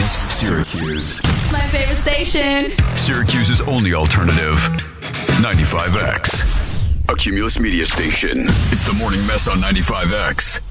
Syracuse. My favorite station. Syracuse's only alternative. 95X. A Cumulus Media station. It's the Morning Mess on 95X.